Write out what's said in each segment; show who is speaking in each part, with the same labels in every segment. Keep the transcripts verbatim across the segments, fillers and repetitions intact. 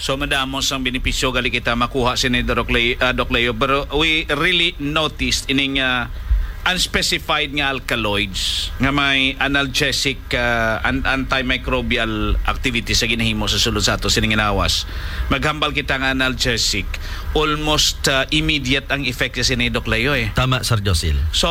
Speaker 1: So madamos ang benepisyo gali kita makuha si ni Doc Leo, uh, Doc Leo, pero we really noticed ining uh, unspecified nga alkaloids nga may analgesic uh, and antimicrobial activity sa ginahimo sa sulod sa ato sining ginawas. Maghambal kita nga analgesic, almost uh, immediate ang effect sa ni Doc Leo eh.
Speaker 2: Tama, Sir Josil.
Speaker 1: So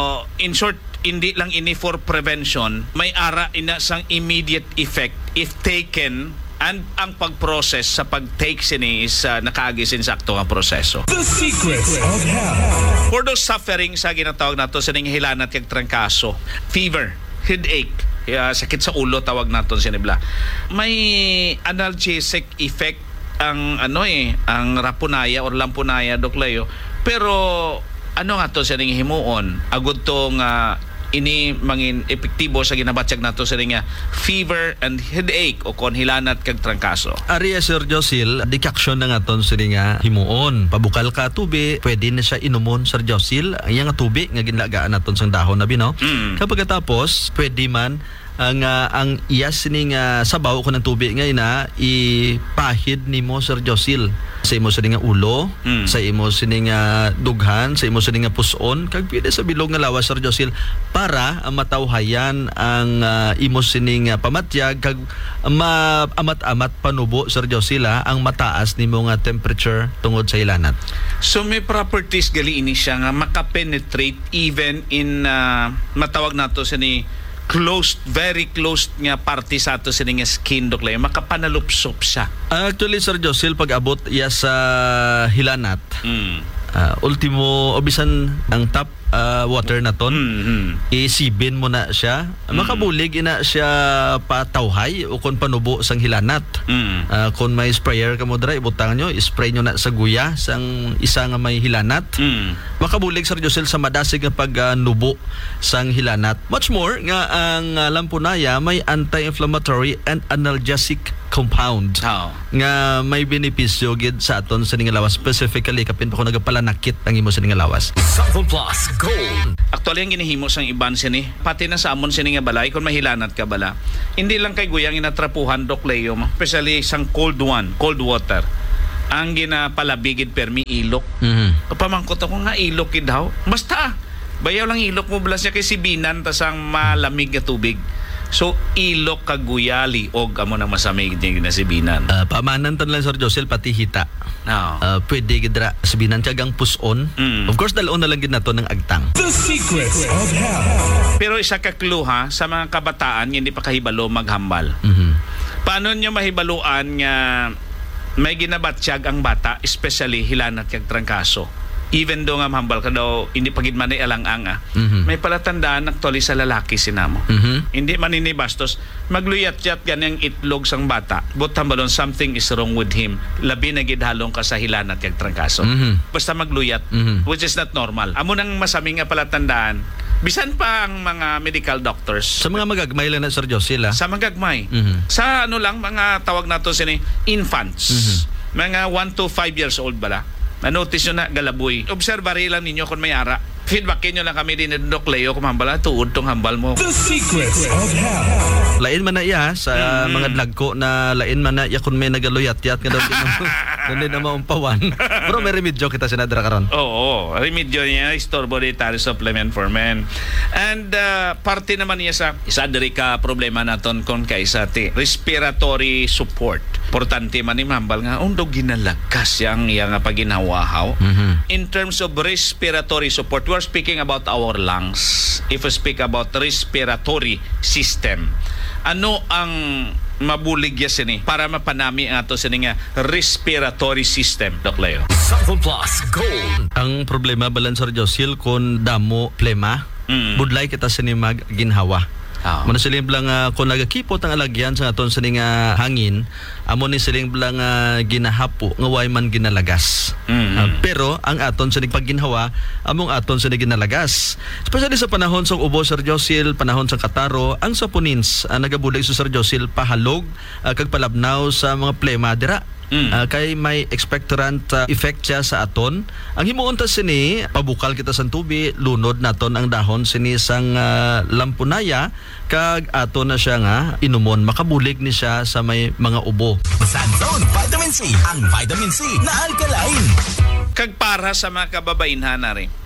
Speaker 1: in short, hindi lang ini for prevention, may ara ina sang immediate effect if taken, and ang pag-process sa pag-take sini is uh, nakaagi sinsakto nga proseso.
Speaker 3: The secrets of health.
Speaker 1: For those suffering sa ginatawag nato sa ning hilanat kag trangkaso, fever, headache, uh, sakit sa ulo tawag naton sinibla. May analgesic effect ang ano eh, ang rapunaya or lampunaya, Doc Leo. Pero ano nga to sa ning himuon? Agud tong uh, ini mangin epektibo sa ginabatyag nato sa nga fever and headache o kon hilanat kag trangkaso.
Speaker 2: Ariya, Sir Josil, decoction na nga ton sa nga himuon. Pabukal ka tubi, pwede na siya inumon, Sir Josil. Ang nga tubi nga ginlagaan naton sang dahon na bino.
Speaker 1: Mm.
Speaker 2: Kapag tapos, pwede man ang uh, ang iyas ning uh, sabaw ko ng tubig nga ina ipahid nimo, Sir Josil, sa imo sa nga ulo,
Speaker 1: mm.
Speaker 2: sa imo sa nga dughan, sa imo sa nga puson, kag pwede sa bilog nga lawas, Sir Josil, para uh, matawhayan ang uh, imo sining uh, pamatyag kag maamat-amat panubo, Sir Josil, uh, ang mataas nimo nga temperature tungod sa ilanat.
Speaker 1: So may properties gali ini siya nga makapenetrate even in uh, matawag nato sa ni closed, very closed nga parte sa ato sa nga skin, Doc Leo, makapanalupsop siya.
Speaker 2: Actually, Sir Josil, pag abot iya sa hilanat,
Speaker 1: Mm.
Speaker 2: uh, ultimo obisan ang tap uh, water na ton,
Speaker 1: Mm-hmm.
Speaker 2: isibin mo na siya, makabulig ina siya patawhay o kon panubo sang hilanat.
Speaker 1: Mm.
Speaker 2: Uh, kung may sprayer ka mo dra, ibutang nyo, spray nyo na sa guya sang isa nga may hilanat.
Speaker 1: Mm.
Speaker 2: Makabulig, Sir Josel, sa madasig nga pagnubo uh, sang hilanat. Much more nga ang uh, lampunaya may anti-inflammatory and analgesic compound
Speaker 1: Oh.
Speaker 2: nga may benepisyo gid sa aton sa ning lawas, specifically kapin pa ko nagapalanakit ang imo sa ning lawas.
Speaker 3: Sample Plus Gold.
Speaker 1: Actually, ang ginihimo sang iban sini, pati na sa amon sini nga balay, kung mahilanat ka bala, hindi lang kay guyang inatrapuhan, Doc Leo, especially sang cold one, cold water, ang ginapalabigid permi ilok.
Speaker 2: Mhm.
Speaker 1: Pamangkot ako nga ilok gid daw. Basta, bayaw lang ilok mo bala siya kay sibinan tas ang malamig nga tubig. So, ilok kaguyali og amo nang masamig din na sibinan.
Speaker 2: Uh, pamanan tan lang, Sir Josel, pati hita.
Speaker 1: No.
Speaker 2: Uh, pwede gidra sabinan tiyagang puson.
Speaker 1: Mm.
Speaker 2: Of course, dalon na lang gid nato ng agtang.
Speaker 3: The secrets of health.
Speaker 1: Pero isa ka clue ha, sa mga kabataan nga hindi pa kahibalo maghambal.
Speaker 2: Mhm.
Speaker 1: Paano nyo mahibaluan nga may ginabatsyag ang bata, especially hilanat kag trangkaso? Even do nga mahambal ka daw, hindi pagid man ay alang-ang ah.
Speaker 2: Mhm.
Speaker 1: May palatandaan actually sa lalaki sinamo.
Speaker 2: Mhm.
Speaker 1: Hindi man ini bastos, magluyat-yat ganyang itlog sang bata. But hambalon, something is wrong with him. Labi na gid halong ka sa hilanat kag trangkaso.
Speaker 2: Mhm.
Speaker 1: Basta magluyat,
Speaker 2: Mhm.
Speaker 1: which is not normal. Amo nang masaming nga palatandaan. Bisan pa ang mga medical doctors
Speaker 2: Sa mga magagmay lang na, Sir Josel, ah.
Speaker 1: sa magagmay.
Speaker 2: Mhm.
Speaker 1: Sa ano lang, mga tawag nato sini infants.
Speaker 2: Mhm.
Speaker 1: Mga one to five years old bala. Na-notice nyo na galaboy. Observary lang ninyo kung may ara. Feedbackin nyo lang kami din ni Doc Leo kung hambala, tuod tong hambal mo.
Speaker 3: The secrets of health.
Speaker 2: Lain man na iya sa
Speaker 1: Mm.
Speaker 2: mga dlagko na lain man na iya kun may nagaluyat-yat nga daw din na din na maumpawan. Pero may remedyo kita sinadra karon.
Speaker 1: Oo, remedyo niya, istorbo dietary supplement for men. And uh, parte naman niya sa isa diri ka problema naton kon kay sa ti respiratory support. Importante man ni mambal nga undo ginalakas yang iya nga paginawahaw.
Speaker 2: Mhm.
Speaker 1: In terms of respiratory support, we're speaking about our lungs. If we speak about respiratory system, ano ang mabuligya sini para mapanami ang ato sini nga respiratory system, Doc Leo?
Speaker 3: Sample Plus Gold.
Speaker 2: Ang problema balan, Sir Josil, kun damo plema,
Speaker 1: Mm.
Speaker 2: budlay kita sinimag ginhawa.
Speaker 1: Ah.
Speaker 2: Mano siling blang uh, kung nagakipot ang alagyan sa aton sining uh, hangin, amo ni siling blang uh, ginahapo nga way man ginalagas.
Speaker 1: Mm.
Speaker 2: Uh, pero ang aton sining pagginhawa, among aton sining ginalagas. Especially sa panahon sa ubo, Sir Josil, panahon sa kataro, ang saponins uh, nagabulig sa Sir Josil pahalog uh, kag palabnaw sa mga plema dira.
Speaker 1: Mm.
Speaker 2: Ah, kay may expectorant ah, effect siya sa aton. Ang himuon ta sini pabukal kita sa tubi, lunod naton ang dahon sini sang ah, lampunaya kag ato na siya nga inumon, makabulig ni siya sa may mga ubo.
Speaker 4: Sanzone Vitamin C, ang vitamin C na alkaline.
Speaker 1: Kag para sa mga kababainhan na rin,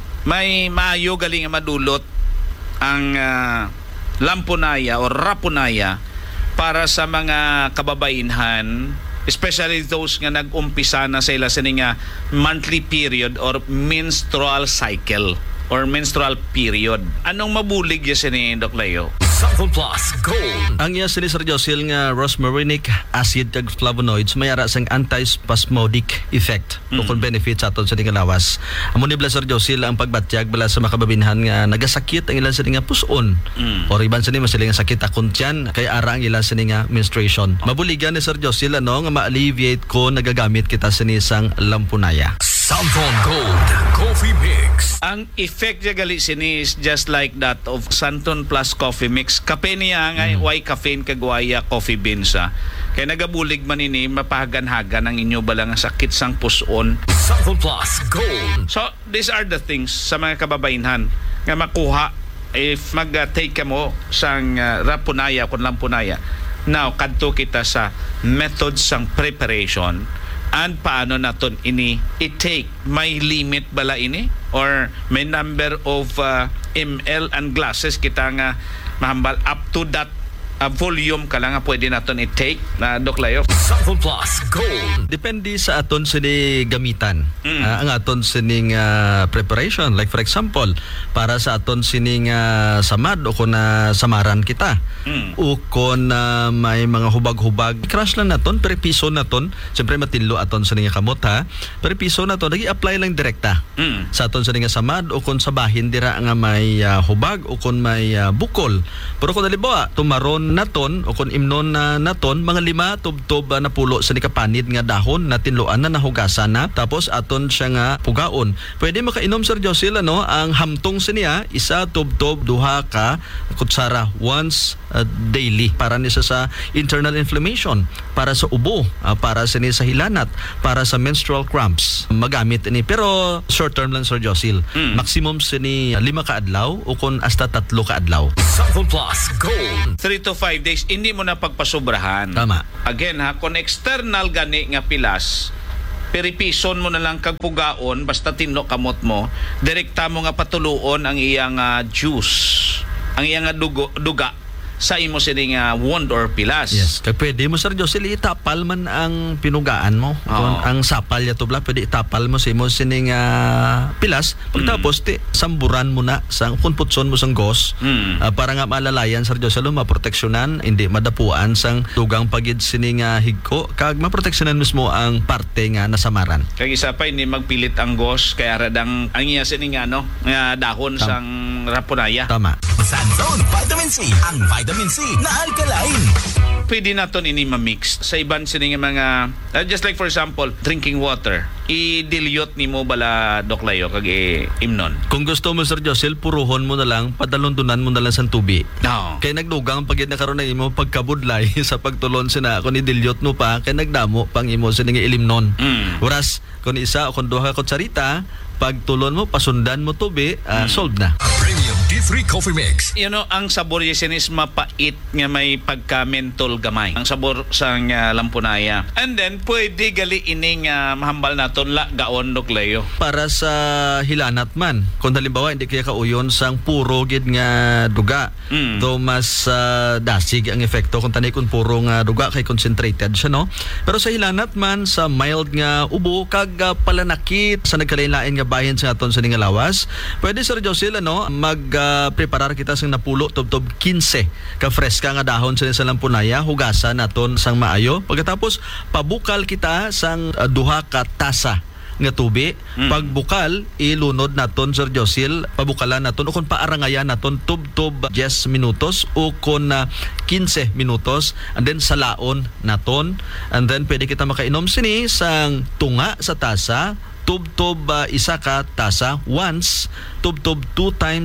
Speaker 1: may maayo galing nga madulot ang ah, lampunaya o rapunaya para sa mga kababainhan, especially those nga nag-umpisa na sa ila sa nga monthly period or menstrual cycle or menstrual period. Anong mabulig ya sini, Doc Leo?
Speaker 3: Sample Plus Gold.
Speaker 2: Ang iya sini Sir Josil nga rosmarinic acid kag flavonoids mayara sang antispasmodic effect o kung benefit sa aton sa nga lawas. Amo ni bala Sir Josil ang pagbatyag bala sa makababinhan nga nagasakit ang ilan sa nga puson.
Speaker 1: Mm.
Speaker 2: Or iban sa nga sila nga sakit akon tiyan kay ara ang ilan sa nga menstruation. Mabuligan ni Sir Josil ano nga ma-alleviate ko nagagamit kita sa sang lampunaya.
Speaker 3: Sample Gold Coffee Mix.
Speaker 1: Ang effect niya gali sini is just like that of Santon Plus Coffee Mix. Kape niya nga, mm. why caffeine kagwaya coffee beans ha. Kaya nagabulig man ini, mapahagan-hagan ang inyo balang sakit sang puson.
Speaker 3: Sample Plus Gold.
Speaker 1: So, these are the things sa mga kababainhan nga makuha if mag-take ka mo sang uh, rapunaya kung lampunaya. Now, kadto kita sa methods sang preparation and paano naton ini i-take. May limit bala ini or may number of uh, ml and glasses kita nga mahambal up to that uh, volume ka lang nga pwede naton i-take na Doc Leo.
Speaker 3: Sample Plus Gold.
Speaker 2: Depende sa aton sini gamitan.
Speaker 1: Mm.
Speaker 2: Ah, ang aton sining ah, preparation, like for example para sa aton sining ah, samad o kun na samaran kita
Speaker 1: Mm.
Speaker 2: o kun na may mga hubag-hubag crush lang naton per piso naton, siyempre matinlo aton sining kamot ha, per piso naton nagi-apply lang direkta
Speaker 1: Mm.
Speaker 2: sa aton sining samad o kun sa bahin dira nga may ah, hubag o kun may ah, bukol. Pero kung halimbawa tumaron naton o kung imnon na naton mga lima tubtob uh, na pulo sa nikapanid nga dahon na tinluan na nahugasan na tapos aton siya nga pugaon. Pwede makainom Sir Josil ano ang hamtong sa niya isa tubtob duha ka kutsara once uh, daily para ni sa sa internal inflammation, para sa ubo, uh, para sa ni sa hilanat, para sa menstrual cramps. Magamit ni pero short term lang Sir Josil.
Speaker 1: Mm.
Speaker 2: Maximum sa ni uh, lima ka adlaw o kung hasta tatlo ka adlaw.
Speaker 3: Sample Plus Gold.
Speaker 1: three to five days, hindi mo na pagpasubrahan.
Speaker 2: Tama.
Speaker 1: Again ha, kung external gani nga pilas, peripison mo na lang kag pugaon, basta tinlo kamot mo, direkta mo nga patuluon ang iyang uh, juice, ang iyang uh, dugo, duga sa imo sining uh, wound or pilas.
Speaker 2: Yes, kaya pwede mo Sir Josil itapal man ang pinugaan mo. Kung
Speaker 1: Oo.
Speaker 2: ang sapal ya tubla, pwede itapal mo sa imo sining ah, pilas. Pagtapos ti samburan mo na sa kung putson mo sang gos.
Speaker 1: Mm.
Speaker 2: ah, para nga malalayan Sir Josil maproteksyonan, hindi madapuan sang dugang pagid sining ah, higko kag maproteksyonan mismo ang parte nga nasamaran.
Speaker 1: Kag isa pa hindi magpilit ang gos kaya radang ang iya sining ano nga dahon
Speaker 2: Tam-
Speaker 1: sang rapunaya.
Speaker 2: Tama.
Speaker 4: Sanzone Vitamin C, ang vitamin C na alkaline.
Speaker 1: Pwede naton ini ma-mix sa iban sining mga uh, just like for example drinking water, i-dilute nimo bala Doc Leo kag i-imnon.
Speaker 2: Kung gusto mo Sir Josil, puruhon mo na lang, padalondunan mo na lang sa tubi.
Speaker 1: No.
Speaker 2: Kay nagdugang pagid na karon na imo pagkabudlay sa pagtulon sina kung idilyot mo pa kay nagdamo pang imo sa nga ilimnon.
Speaker 1: Mm.
Speaker 2: Whereas kung isa o kung duha ka kutsarita, pagtulon mo pasundan mo tubi, ah, solved na.
Speaker 3: Premium D three Coffee Mix.
Speaker 1: You know, ang sabor yasin is mapait nga may pagka-mentol gamay. Ang sabor sa uh, lampunaya. And then, pwede gali ining uh, mahambal naton la gaon Doc Leo.
Speaker 2: Para sa hilanat man, kung halimbawa hindi kaya kauyon sang puro gid nga duga,
Speaker 1: Mm.
Speaker 2: though mas ah, dasig ang epekto kung tanay kung puro nga duga kay concentrated siya no. Pero sa hilanat man sa mild nga ubo kag ah, palanakit sa nagkalain-lain nga bahin sa aton sa ning lawas, pwede Sir Josil ano mag ah, preparar kita sang napulo tubtob quince ka freska nga dahon sa sa lampunaya, hugasan naton sang maayo. Pagkatapos pabukal kita sang ah, duha ka tasa nga tubi.
Speaker 1: Mm.
Speaker 2: Pagbukal ilunod naton Sir Josil, pabukalan naton o kung paarangayan naton tubtob ten minutos o kung uh, quince minutos, and then salaon naton, and then pwede kita makainom sini sang tunga sa tasa tubtob uh, isa ka tasa once, tubtob two times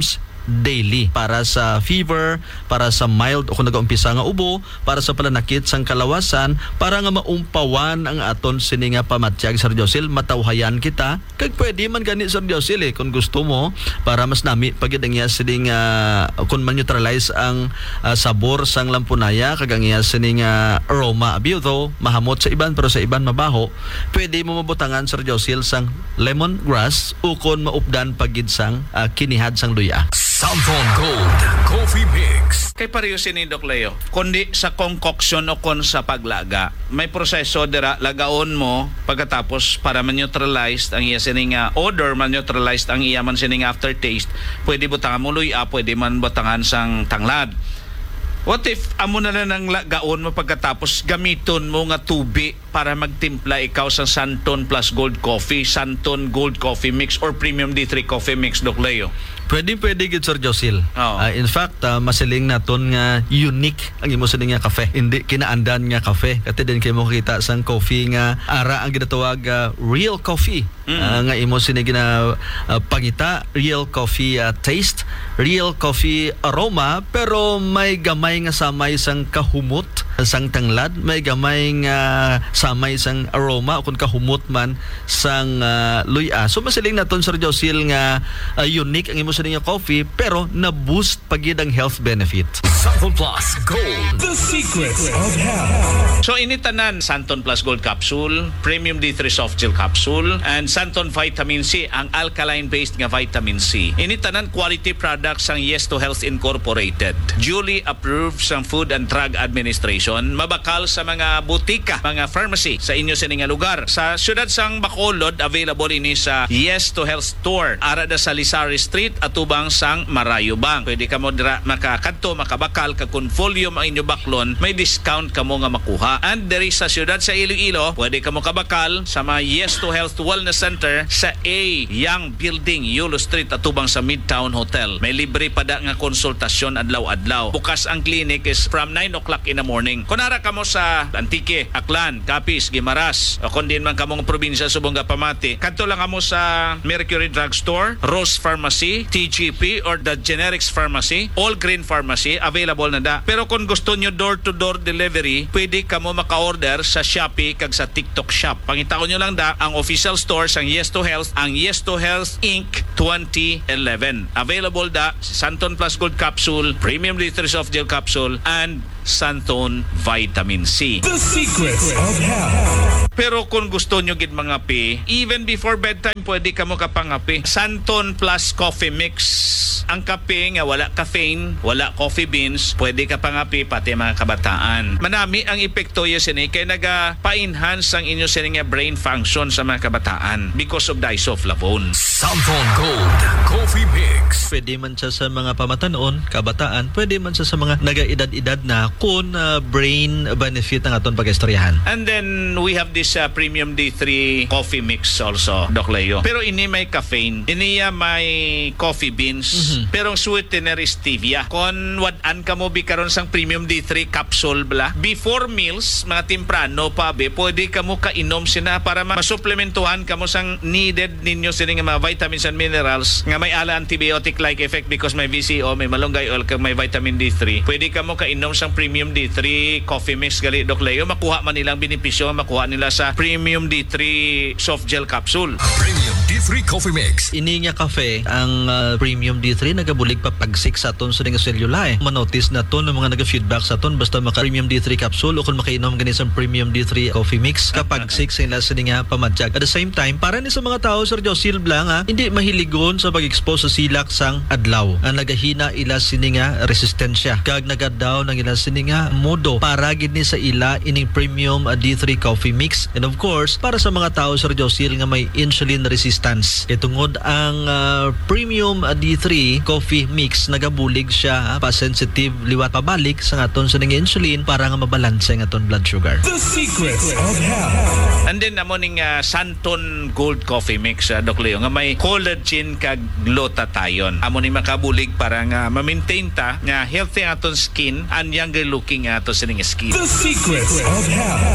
Speaker 2: daily para sa fever, para sa mild o kung nag-umpisa nga ubo, para sa pananakit sang kalawasan, para nga maumpawan ang aton sini nga pamatyag, Sir Josil, matawhayan kita kag pwede man gani, Sir Josil, eh, kung gusto mo para mas nami pagid ang iya sini nga kung man neutralize ang uh, sabor sang lampunaya kag ang iya sini nga aroma abiyuto mahamot sa iban pero sa iban mabaho, pwede mo mabutangan, Sir Josil, sang lemongrass o kung maupdan pagid sang uh, kinihad sang luya.
Speaker 3: Santon Gold Coffee Mix.
Speaker 1: Kay pareho si ni Doc Leo, kundi sa concoction o kon sa paglaga, may proseso dira lagaon mo pagkatapos para man-neutralize ang iya sining nga odor, man-neutralize ang iya man sining aftertaste, pwede butangan mo luya, pwede man butangan sang tanglad. What if amo na lang ang lagaon mo pagkatapos gamiton mo nga tubi para magtimpla ikaw sa Santon Plus Gold Coffee, Santon Gold Coffee Mix or Premium D three Coffee Mix, Doc Leo?
Speaker 2: Pwede pwede gid, Sir Josil.
Speaker 1: Oo.
Speaker 2: Ah, in fact, uh, masiling naton nga unique ang imo sining nga kafe. Hindi kinaandan nga kafe. Kati din kay mo kita sang coffee nga ara ang ginatawag uh, real coffee.
Speaker 1: Mm.
Speaker 2: Ah, nga imo sining gina uh, pangita, real coffee uh, taste, real coffee aroma, pero may gamay nga samay sang kahumot sang tanglad, may gamay nga samay sang aroma o kung kahumot man sang uh, luya. So masiling naton, Sir Josil, nga uh, unique ang imo sa nga coffee pero na-boost pagid ang health benefit.
Speaker 3: Santon Plus Gold.
Speaker 4: The secrets of health.
Speaker 1: So initanan Santon Plus Gold Capsule, Premium D three Soft Gel Capsule, and Santon Vitamin C, ang alkaline-based nga vitamin C. Initanan quality products ang Yes to Health Incorporated. Duly approved sa Food and Drug Administration, mabakal sa mga butika, mga pharmacy sa inyo sa nga lugar. Sa siyudad sang Bacolod, available ini sa Yes to Health Store, ara da sa Lisari Street, atubang sang Marayubang. Pwede ka mo dira makakadto, makabakal, kag kung volume ang inyo baklon, may discount ka mo nga makuha. And there is sa siyudad sa Iloilo, pwede ka mo kabakal sa mga Yes to Health Wellness Center sa A Young Building, Yulo Street, atubang sa Midtown Hotel. May libre pa da nga konsultasyon adlaw-adlaw. Bukas ang clinic is from nine o'clock in the morning. Kunara ka mo sa Antique, Aklan, Capiz, Guimaras, o kung din man ka mong probinsya subong Pamati, kadto lang ka mo sa Mercury Drugstore, Rose Pharmacy, T G P, or the Generics Pharmacy, All Green Pharmacy, available na da. Pero kung gusto nyo door-to-door delivery, pwede ka mo maka-order sa Shopee kag sa TikTok Shop. Pangitaon nyo lang da ang official store sang Yes to Health, ang Yes to Health Incorporated twenty eleven. Available da si Santon Plus Gold Capsule, Premium D three Soft Gel Capsule, and Santon Vitamin C.
Speaker 4: The secrets of health.
Speaker 1: Pero kung gusto nyo gid mga pi, even before bedtime, pwede ka mo kapangapi. Santon Plus Coffee Mix. Ang kape nga wala caffeine, wala coffee beans, pwede ka pangapi pati mga kabataan. Manami ang epekto ya sini kay naga-pa-enhance ang inyo sini nga brain function sa mga kabataan because of the isoflavone.
Speaker 3: Santon Gold Coffee Mix.
Speaker 2: Pwede man siya sa mga pamatanon, kabataan, pwede man siya sa mga naga-edad-edad na kun uh, brain benefit ang aton pag-istoryahan.
Speaker 1: And then we have this uh, Premium D three Coffee Mix also, Doc Leo. Pero ini may caffeine, iniya may coffee beans, mm-hmm. pero ang sweetener is stevia. Kung wadan ka mo bikaron sang Premium D three capsule bla, before meals, mga timprano pa be, pwede ka mo kainom sina para masuplementuhan ka mo sang needed ninyo sini nga mga vitamins and minerals nga may ala antibiotic like effect because may V C O, may malunggay oil, kag may vitamin D three. Pwede ka mo kainom sang Premium D three Coffee Mix gali, Doc Leo. Makuha man nilang benepisyo, makuha nila sa Premium D three Soft Gel Capsule.
Speaker 3: Premium D three Coffee Mix.
Speaker 2: Ini nga kafe, ang uh, Premium D three nagabulig pa pagsik sa aton sa nga selula eh. Manotice na to ng mga naga-feedback sa aton basta maka Premium D three capsule o kung makainom gani sa Premium D three Coffee Mix kapag sik sila sa nga pamadyag. At the same time, para ni sa mga tao, Sir Josil Blang, ha, hindi mahiligon sa pag-expose sa silak sang adlaw. Ang nagahina ila sini nga resistensya. Kag nagadaw ng ila sini nga modo para gid ni sa ila ining Premium uh, D three Coffee Mix. And of course, para sa mga tao, Sir Josil, nga may insulin resistance. Kaya tungod ang uh, Premium uh, D three Coffee Mix, nagabulig siya, ha, pa-sensitive liwat pabalik sa aton sa nga insulin para nga mabalanse ang aton blood sugar.
Speaker 4: The secrets of health.
Speaker 1: And then amo ning uh, Santon Gold Coffee Mix, uh, Doc Leo, nga may collagen kag glutathione. Amo ni makabulig para nga ma-maintain ta nga healthy aton skin and younger looking aton sining skin.
Speaker 4: The secrets of health.
Speaker 2: Kung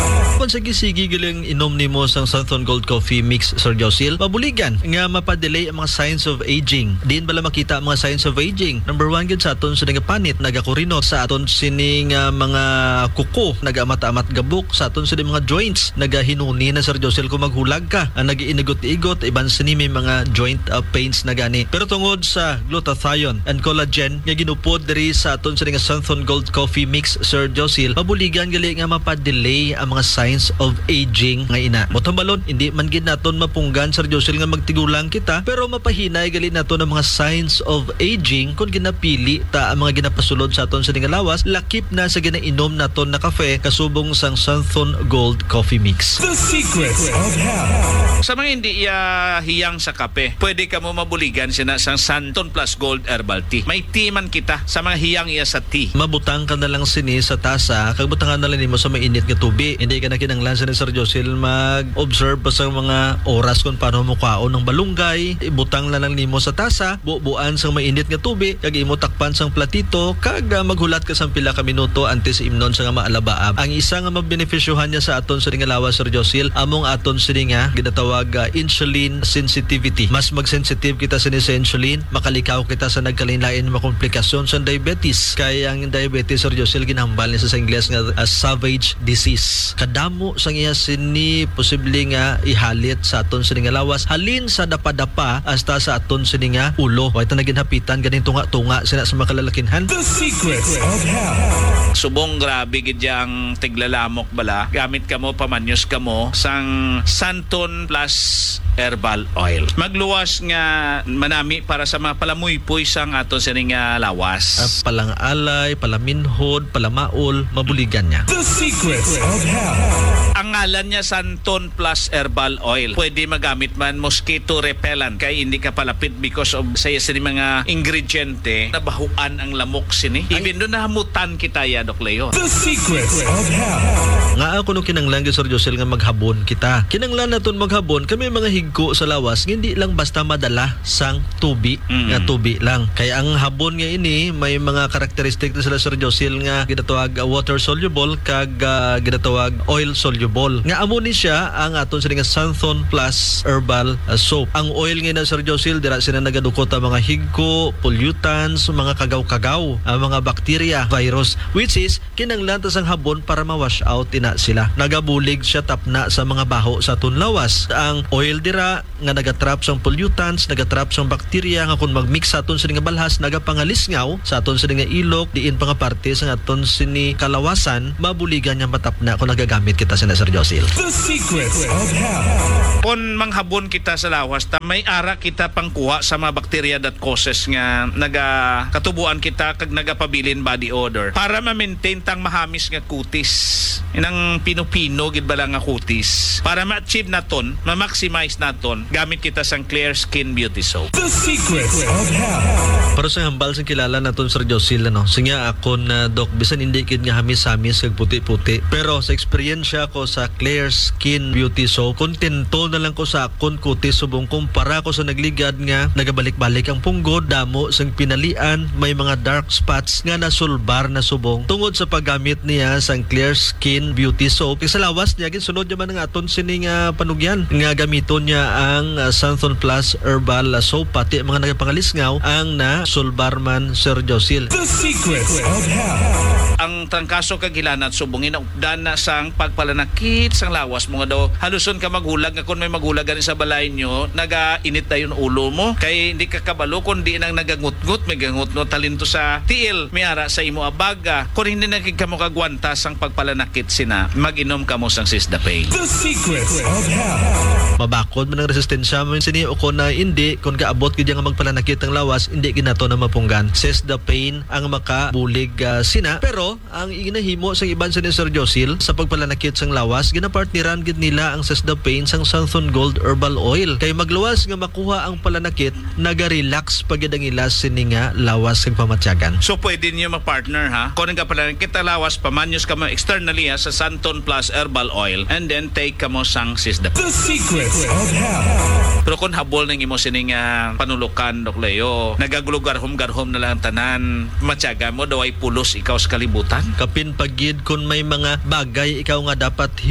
Speaker 2: Kung sa gisigi giling inom nimo sang Santon Gold Coffee Mix, Sir Josil, mabuligan nga mapadelay ang mga signs of aging. Diin bala makita ang mga signs of aging. Number one gid sa aton sining panit nagakurinot, sa aton sining uh, mga kuko nagamat-amat gabuk, sa aton sining mga joints nagahinuni na, Sir Josil, kung maghulag ka, uh, nagiinigot-igot, iban sini may mga joint uh, pains na gani. Pero tungod sa glutathione and collagen nga ginupod diri sa aton sining Santon Gold Coffee Mix, Sir Josil, mabuligan gali nga mapadelay ang mga signs of aging nga ina. Motambalon, hindi man gid naton mapunggan, Sir Josil, nga magtigulang kita, pero mapahinay gali naton ang mga signs of aging kung ginapili ta ang mga ginapasulod sa aton sining lawas, lakip na sa ginainom naton na kafe kasubong sang Santon Gold Coffee Mix.
Speaker 4: The secrets of health.
Speaker 1: Sa mga hindi iya hiyang sa kape, pwede ka mo mabuligan sina sang Santon Plus Gold Herbal Tea. May tea man kita sa mga hiyang iya sa tea.
Speaker 2: Mabutang ka na lang sini sa tasa, kag butangan na lang nimo sa mainit nga tubig. Hindi ka na kinanglan sa ni Sir Josil mag-observe pa sa mga oras kung paano mo kaon ng balunggay. Ibutang na lang nimo sa tasa, bubuan sang mainit nga tubig, kag imo takpan sang platito, kag uh, maghulat ka sang pila ka minuto antes imnon sa nga maalabaab. Ang isa nga mabenepisyohan niya sa aton sa nga lawas, Sir Josil, among aton sa nga ginatawag uh, insulin sensitivity. Mas mag-sensitive kita sa ni sa insulin, makalikaw kita sa nagkalain-lain mga komplikasyon sa diabetes. Kaya ang diabetes, Sir Josil, ginahambal niya sa Ingles nga uh, savage disease. Kadamo sang iya sini posible nga ihalit sa aton sa nga lawas, halin sa dapa-dapa hasta sa aton sa nga ulo. Wa ita naginhapitan ganing tunga-tunga sina sa mga kalalakinhan.
Speaker 4: The secrets of health.
Speaker 1: Subong grabe gid yang tiglalamok bala. Gamit ka mo, pamanyos ka mo sang Santon Plus Herbal Oil. Magluwas nga manami para sa mga palamuypoy sang aton sa nga lawas.
Speaker 2: Uh, palang alay, palaminhod, palamaol, mabuligan niya.
Speaker 4: The secrets of health.
Speaker 1: Ang ngalan niya Santon Plus Herbal Oil. Pwede magamit man mosquito repellent kay hindi ka palapit because of saya sini mga ingrediente nabahuan ang lamok sini. Even doon nahamutan kita ya, Dok Leo.
Speaker 4: The secrets of health.
Speaker 2: Nga ako nung kinanglan, Sir Josil, nga maghabon kita. Kinanglan naton maghabon, kami mga higko sa lawas, hindi lang basta madala sang tubi,
Speaker 1: Mm.
Speaker 2: nga tubi lang. Kaya ang habon nga ini, may mga karakteristik na sila, Sir Josil, nga ginatawag uh, water soluble, kag uh, ginatawag oil soluble. Nga amo ni siya ang aton sa nga Santon Plus Herbal uh, Soap. Ang oil nga na, Sir Josil, dira sila nagadukot ang mga higko, pollutants, mga kagaw-kagaw, ang mga bacteria, virus, which is kinanglan tas ang habon para ma-wash out ina sila. Nagabulig siya tapna sa mga baho sa aton lawas. Ang oil dira nga nagatrap sang pollutants, nagatrap sang bacteria nga kung magmix sa aton sa nga balhas, nagapangalisngaw sa aton sa nga ilok, diin pa nga parte sa aton sini kalawasan, mabuligan niya matapna kung nagagamit kita sa Sir Josil.
Speaker 4: The secrets of health.
Speaker 1: Kung manghabon kita sa lawas, ta may ara kita pangkuha sa mga bacteria that causes nga naga katubuan kita kag nagapabilin body odor para ma-maintain tang mahamis nga kutis. Inang pinupino gid bala nga kutis. Para ma-achieve naton, ma-maximize naton, gamit kita sang Clear Skin Beauty Soap.
Speaker 4: The secrets of health.
Speaker 2: Para sa hambal sa kilala naton, Sir Josil, ano, sinya ako na Doc, bisan hindi kid nga hamis-hamis kag puti-puti. Pero sa eksperyensya ko sa Clear Skin Beauty Soap, kontento na lang ko sa akon kutis subong kumpara ko sa nagligad nga nagabalik-balik ang punggod, damo sang pinalian, may mga dark spots nga nasulbar na subong tungod sa paggamit niya sang Clear Skin Beauty Soap. Sa lawas niya ginsunod naman nga aton sini nga panugyan nga gamiton niya ang uh, Santon Plus Herbal uh, Soap, pati mga nagapangalisngaw ang na sulbarman, Sir Josil.
Speaker 4: The secrets of health.
Speaker 1: Ang trangkaso kag hilanat subong inaugdan na sang pagpalanakit sang lawas mo nga daw haluson ka maghulag nga kung may maghulagan sa balay nyo naga-init na yung ulo mo kay hindi ka kabalo kung di nang nagangut-ngut may gangut-ngut talento sa tiil may ara sa imo abaga kung hindi nakig ka mo kagwanta sang pagpalanakit sina mag-inom ka mo sang Sisdapane.
Speaker 4: The secrets of health.
Speaker 2: Mabakod man ang resistensya mo sini o kung na hindi kung gaabot gid nga magpalanakit ang lawas hindi ginato na mapunggan. Sisdapane ang makabulig uh, sina, pero ang inahimo sa iban sa ni Sir Josil sa pagpalanakit sang lawas ginapartneran gid nila ang Sisdapane sang Santon Gold Herbal Oil kay magluwas nga makuha ang palanakit naga-relax pag ang ilas sini nga lawas kag pamatyagan.
Speaker 1: So pwede niyo mag-partner ha. Kung nga pala kita lawas pamanyos ka mo externally ha, sa Santon Plus Herbal Oil and then take ka mo sang Sisdapane.
Speaker 4: The secrets of health.
Speaker 1: Pero kung habol nang imo sining uh, panulukan, Dok Leo, nagagulugarhom-garhom na lang tanan, matyaga mo daw ay pulos ikaw sa kalibutan.
Speaker 2: Kapin pagid kung may mga bagay ikaw nga dapat himo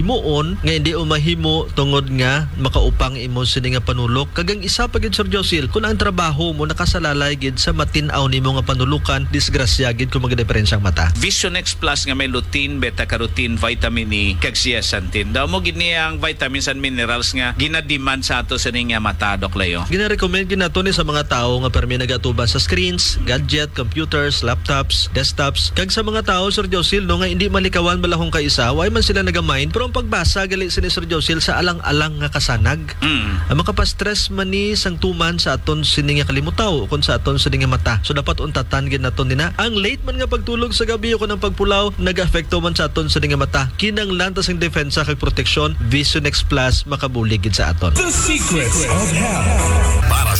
Speaker 2: himuon nga hindi umahimo tungod nga makaupang imo sini nga panulok. Kagang isa pa gid Sir Josil, kung ang trabaho mo nakasalalay gid sa matin-aw nimo nga panulukan, disgrasya gid kung magdiferensyang mata.
Speaker 1: Vision X Plus nga may lutein, beta-carotene, vitamin E, kag zeaxanthin. Daw mo gid niya ang vitamins and minerals nga ginademand sa ato sa nga mata, Dok Leo.
Speaker 2: Gina-recommend gid nato ni sa mga tao nga permi nagatuban sa screens, gadget, computers, laptops, desktops. Kag sa mga tao Sir Josil no nga hindi malikawan balahong kaisa, way man sila nagamind, pero ang pagbasa gali sini Sir Josil sa alang-alang nga kasanag.
Speaker 1: Mm.
Speaker 2: Ang makapastress man ni sang tuman sa aton sini nga kalimutaw kung sa aton sini nga mata. So dapat untatan gid naton nina. Ang late man nga pagtulog sa gabi o ang pagpulaw nag-apekto man sa aton sini nga mata. Kinanglan ta sang depensa kag proteksyon, Vision X Plus makabulig gid sa aton.
Speaker 4: The secrets of health. Para